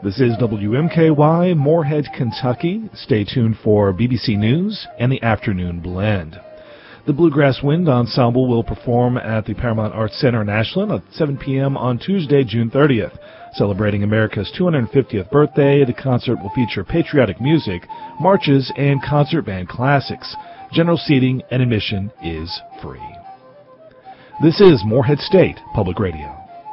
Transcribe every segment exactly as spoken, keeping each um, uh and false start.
This is W M K Y, Moorhead, Kentucky. Stay tuned for B B C News and the Afternoon Blend. The Bluegrass Wind Ensemble will perform at the Paramount Arts Center in Ashland at seven p.m. on Tuesday, June thirtieth. Celebrating America's two hundred fiftieth birthday, the concert will feature patriotic music, marches, and concert band classics. General seating and admission is free. This is Moorhead State Public Radio.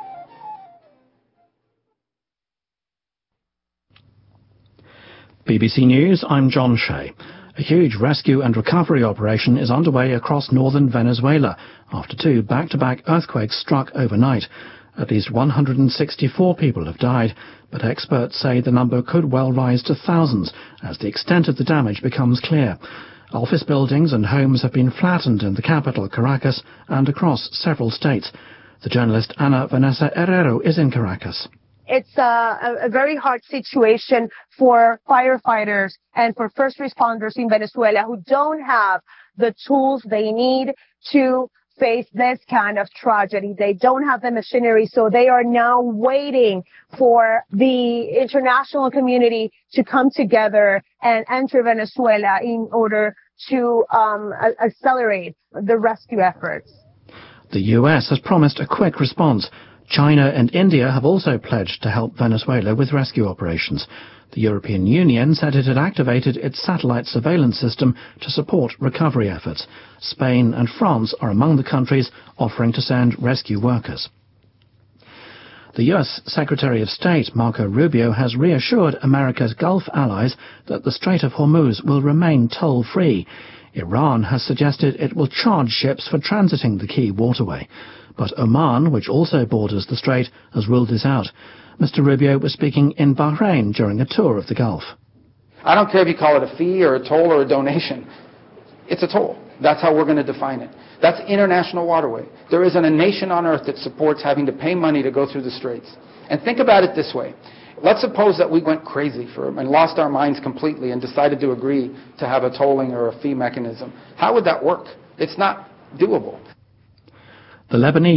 B B C News, I'm John Shea. A huge rescue and recovery operation is underway across northern Venezuela after two back-to-back earthquakes struck overnight. At least one hundred sixty-four people have died, but experts say the number could well rise to thousands as the extent of the damage becomes clear. Office buildings and homes have been flattened in the capital, Caracas, and across several states. The journalist Ana Vanessa Herrero is in Caracas. It's a, a very hard situation for firefighters and for first responders in Venezuela who don't have the tools they need to face this kind of tragedy. They don't have the machinery, so they are now waiting for the international community to come together and enter Venezuela in order to um, accelerate the rescue efforts. The U S has promised a quick response. China and India have also pledged to help Venezuela with rescue operations. The European Union said it had activated its satellite surveillance system to support recovery efforts. Spain and France are among the countries offering to send rescue workers. The U S Secretary of State, Marco Rubio, has reassured America's Gulf allies that the Strait of Hormuz will remain toll-free. Iran has suggested it will charge ships for transiting the key waterway. But Oman, which also borders the strait, has ruled this out. Mister Rubio was speaking in Bahrain during a tour of the Gulf. I don't care if you call it a fee or a toll or a donation. It's a toll. That's how we're going to define it. That's international waterway. There isn't a nation on earth that supports having to pay money to go through the straits. And think about it this way. Let's suppose that we went crazy for and lost our minds completely and decided to agree to have a tolling or a fee mechanism. How would that work? It's not doable. The Lebanese